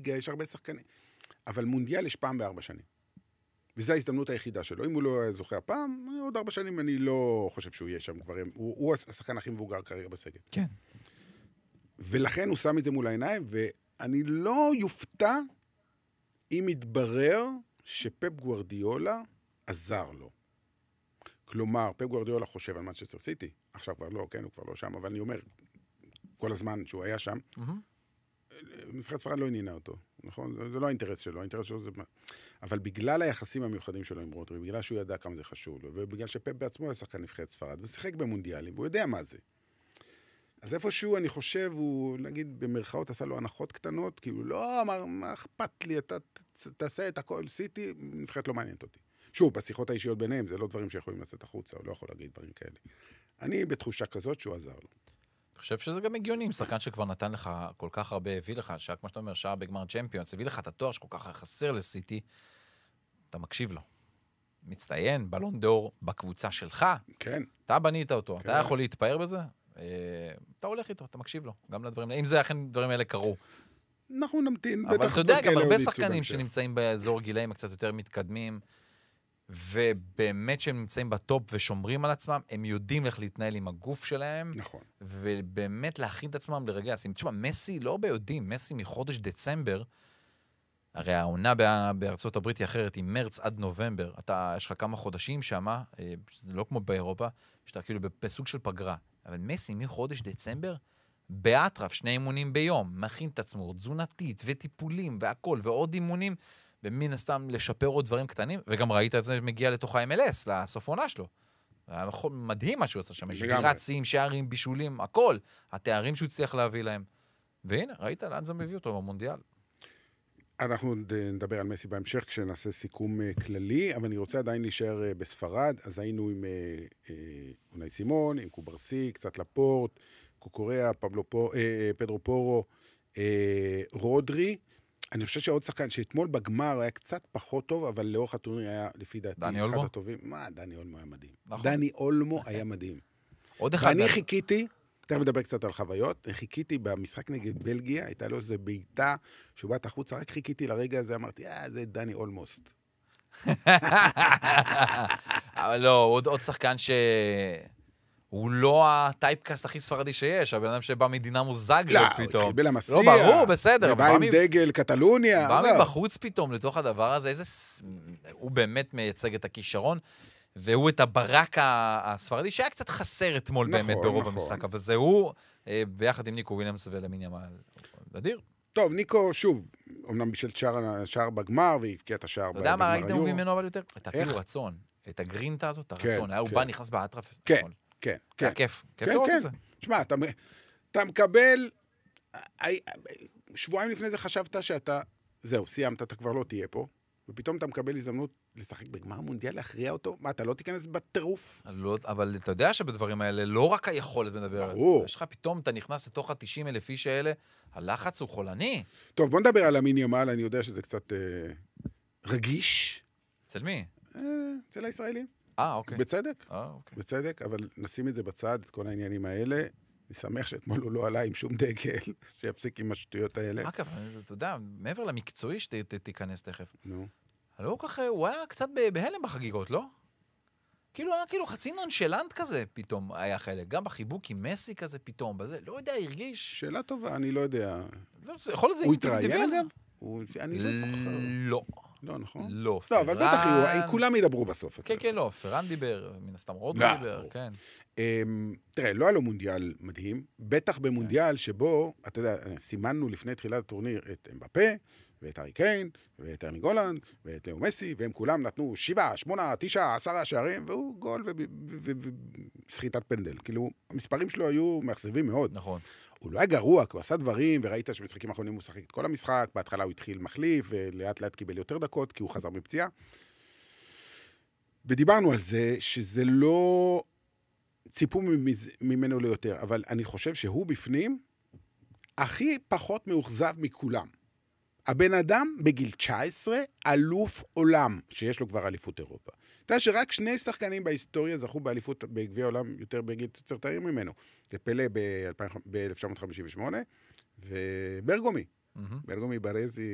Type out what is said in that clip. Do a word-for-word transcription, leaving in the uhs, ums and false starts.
ליגה, יש הרבה שחקנים. אבל מונדיאל יש פעם בארבע שנים. וזו ההזדמנות היחידה שלו. אם הוא לא זוכה הפעם, עוד ארבע שנים אני לא חושב שהוא יהיה שם כבר. הוא, הוא השחקן הכי מבוגר כרגע בסגל. כן. ולכן הוא שם את זה מול העיניים, ואני לא יופתע אם יתברר שפפ גוארדיולה עזר לו. כלומר, פפ גוארדיולה חושב על מנצ'סטר סיטי, עכשיו כבר לא, כן, הוא כבר לא שם, אבל אני אומר, כל הזמן שהוא היה שם, נבחרת ספרד לא עניינה אותו, נכון? זה לא האינטרס שלו, האינטרס שלו זה... אבל בגלל היחסים המיוחדים שלו עם רודרי, בגלל שהוא ידע כמה זה חשוב לו, ובגלל שפפ בעצמו היה שחקן נבחרת ספרד, ושיחק במונדיאלים, והוא יודע מה זה. אז איפשהו, אני חושב, הוא, נגיד, במרכאות עשה לו הנחות קטנות, כאילו, לא, מה, מה אכפת לי, אתה תעשה את הכל, סיטי, נבחרת לא מעניינת אותי. שוב, בשיחות האישיות ביניהם, זה לא דברים שיכולים לצאת החוצה, הוא לא יכול להגיד דברים כאלה. אני בתחושה כזאת שהוא עזר לו. אני חושב שזה גם הגיוני, שחקן שכבר נתן לך כל כך הרבה, הביא לך, שעה, כמו שאתה אומר, שעה בגמר צ'מפיונס, הביא לך את התואר שכל כך חסר לסיטי, אתה מקשיב לו. מצטיין, בלון דור בקבוצה שלך. כן. אתה בנית אותו, כן. אתה יכול להתפאר בזה? אתה הולך איתו, אתה מקשיב לו, גם לדברים, אם זה אכן דברים האלה קרו. אנחנו נמתין. אבל אתה יודע, גם הרבה שחקנים שנמצאים באזור גילאים קצת יותר מתקדמים, ובאמת שהם נמצאים בטופ ושומרים על עצמם, הם יודעים איך להתנהל עם הגוף שלהם, נכון. ובאמת להכין את עצמם לרגע. תשמע, מסי לא ביודעים, מסי מחודש דצמבר, הרי העונה בארצות הברית היא אחרת, היא מרץ עד נובמבר, אתה, יש לך כמה חודשים שמה, זה לא כמו באירופה, שאתה כאילו בסוג של פגרה, אבל מסי מחודש דצמבר, באטרף, שני אימונים ביום, מכין את עצמו, תזונתית וטיפולים והכל, ועוד אימונים, ומן הסתם לשפר עוד דברים קטנים, וגם ראית את זה מגיע לתוך ה-אם אל אס, לסוף עונה שלו. היה מדהים מה שהוא עושה שם, שבירצים, שערים, בישולים, הכל, התארים שהוא הצליח להביא להם. והנה, ראית לאן זה מביא אותו במונדיאל. אנחנו נדבר על מסי בהמשך כשנעשה סיכום כללי, אבל אני רוצה עדיין להישאר בספרד, אז היינו עם אונאי סימון, עם קוברסי, קצת לפורט, קוקוריאה, פדרו פורו, רודרי. אני חושב שעוד שחקן שאתמול בגמר היה קצת פחות טוב, אבל לאורך הטורניר היה לפי דעתי דני אולמו? אחד הטובים. מה, דני אולמו היה מדהים. דני אולמו היה מדהים. עוד אחד. ואני חיכיתי, תכף נדבר קצת על חוויות, חיכיתי במשחק נגד בלגיה, הייתה לו איזו בעיטה, שהוא באת החוצה, רק חיכיתי לרגע הזה, אמרתי, אה, זה דני אולמוסט. אבל לא, עוד שחקן ש... הוא לא הטייפקאסט הכי ספרדי שיש, הבן אדם שבא מדינה מוזגרב פתאום. לא, הוא קיבל המסיע. לא, ברור, בסדר. ובא עם דגל קטלוניה. בא מבחוץ פתאום לתוך הדבר הזה, איזה... הוא באמת מייצג את הכישרון, והוא את הברק הספרדי, שהיה קצת חסר אתמול באמת ברוב המשחק, אבל זה הוא, ביחד עם ניקו וויליאמס ולמין ימל. אדיר. טוב, ניקו, שוב, אמנם בשביל שער בגמר, והבקיע את השער בגמר. אתה יודע מה ראיתם ממנו אבל יותר? את אפילו רצון. את הגרינטה הזאת, הרצון. הוא בא נכנס באטרף. כן. כן, כן. כיף, כיף לראות את זה. שמע, אתה, אתה מקבל, שבועיים לפני זה חשבת שאתה, זהו, סיימת, אתה כבר לא תהיה פה, ופתאום אתה מקבל הזדמנות לשחק בגמר מונדיאל, להכריע אותו, מה, אתה לא תיכנס בטירוף? לא, אבל אתה יודע שבדברים האלה, לא רק היכולת מדבר, ברור. יש לך פתאום, אתה נכנס לתוך ה-תשעים אלף איש האלה, הלחץ הוא חולני. טוב, בוא נדבר על המין ימל, אני יודע שזה קצת אה, רגיש. אצל מי? אה, אצל הישראלים. אה, אוקיי. בצדק, אה, אוקיי. בצדק, אבל נשים את זה בצד, את כל העניינים האלה. אני שמח שאתמול הוא לא עלה עם שום דגל, שיפסיק עם השטויות האלה. אגב, אתה יודע, מעבר למקצועי שתיכנס תכף. נו. לא כך, הוא היה קצת בהלם בחגיגות, לא? כאילו, היה כאילו חצי נונשלנט כזה פתאום היה חלק. גם בחיבוק עם מסי כזה פתאום, בזה, לא יודע, הרגיש. שאלה טובה, אני לא יודע. יכול להיות זה הוא אינטואיטיבי. התראיין אגב? אני לא זוכר. לא. לא, נכון? לא, לא, אבל בטח יהיו, כולם ידברו בסוף. כן, כן, לא, פרן דיבר, מן הסתם רודרי דיבר, כן. תראה, לא היה לו מונדיאל מדהים, בטח במונדיאל שבו, אתה יודע, סימנו לפני תחילת הטורניר את אמבפה, ואת הארי קיין, ואת ארני גולנד, ואת לאו מסי, והם כולם נתנו שבעה, שמונה, תשעה, עשרה שערים, והוא גול וסחיטת פנדל. כאילו, המספרים שלו היו מאכזבים מאוד. נכון. הוא לא היה גרוע, כי הוא עשה דברים, וראית שבמשחקים האחרונים הוא שחק את כל המשחק, בהתחלה הוא התחיל מחליף, ולאט לאט קיבל יותר דקות, כי הוא חזר מפציעה. ודיברנו על זה, שזה לא ציפו ממנו ליותר, אבל אני חושב שהוא בפנים הכי פחות מאוכזב מכולם. הבן אדם בגיל תשע עשרה, אלוף עולם, שיש לו כבר אליפות אירופה. אתה יודע שרק שני שחקנים בהיסטוריה זכו באליפות בגביע העולם יותר בגיל צעיר ממנו. זה פלא ב-אלף תשע מאות חמישים ושמונה, וברגומי. ברגומי ברזי,